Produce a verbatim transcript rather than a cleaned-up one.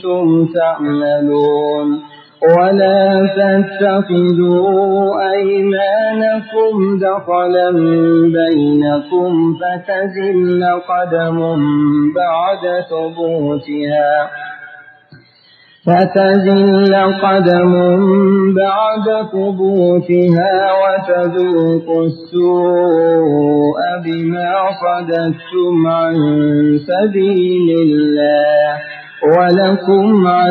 كنتم تعملون. ولا تتخذوا أيمانكم دخلا بينكم فتزل قدم بعد ثبوتها فتزل قدم بعد ثبوتها وتذوقوا السوء بما صددتم عن سبيل الله ولكم